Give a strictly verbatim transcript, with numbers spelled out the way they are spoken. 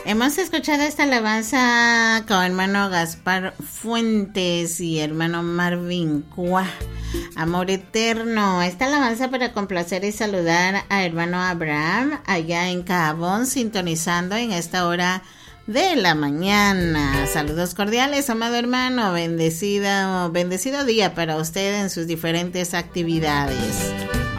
Hemos escuchado esta alabanza con hermano Gaspar Fuentes y hermano Marvin Cuá. Amor eterno. Esta alabanza para complacer y saludar a hermano Abraham allá en Cajabón, sintonizando en esta hora de la mañana. Saludos cordiales, amado hermano. Bendecido, bendecido día para usted en sus diferentes actividades.